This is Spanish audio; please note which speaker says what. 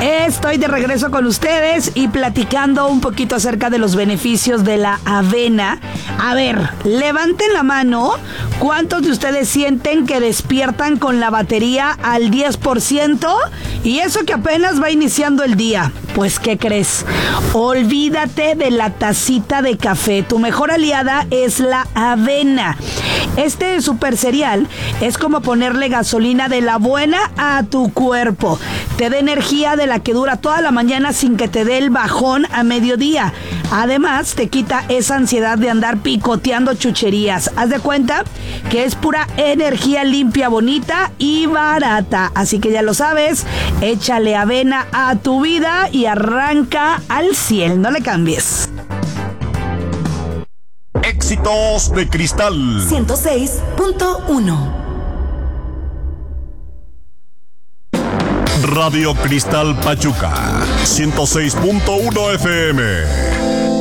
Speaker 1: Estoy de regreso con ustedes y platicando un poquito acerca de los beneficios de la avena. A ver, levanten la mano. ¿Cuántos de ustedes sienten que despiertan con la batería al 10%? Y eso que apenas va iniciando el día. Pues, ¿qué crees? Olvídate de la tacita de café. Tu mejor aliada es la avena. Este super cereal es como ponerle gasolina de la buena a tu cuerpo. Te da energía de la que dura toda la mañana sin que te dé el bajón a mediodía. Además, te quita esa ansiedad de andar picoteando chucherías. Haz de cuenta que es pura energía limpia, bonita y barata. Así que ya lo sabes, échale avena a tu vida y arranca al 100. No le cambies.
Speaker 2: Éxitos de Cristal
Speaker 3: 106.1.
Speaker 2: Radio Cristal Pachuca 106.1 FM.